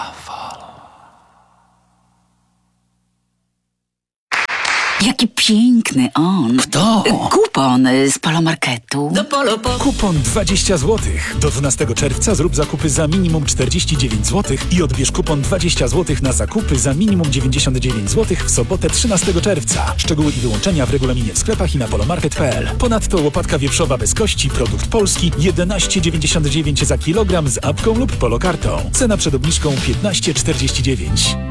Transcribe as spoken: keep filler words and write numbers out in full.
Jaki piękny on. Kto? Kupon z Polomarketu. Do Polo, po... Kupon dwadzieścia złotych. Do dwunastego czerwca zrób zakupy za minimum czterdzieści dziewięć złotych i odbierz kupon dwadzieścia złotych na zakupy za minimum dziewięćdziesiąt dziewięć złotych w sobotę trzynastego czerwca. Szczegóły i wyłączenia w regulaminie w sklepach i na polomarket kropka p l. Ponadto łopatka wieprzowa bez kości, produkt polski, jedenaście dziewięćdziesiąt dziewięć za kilogram z apką lub polokartą. Cena przed obniżką piętnaście czterdzieści dziewięć.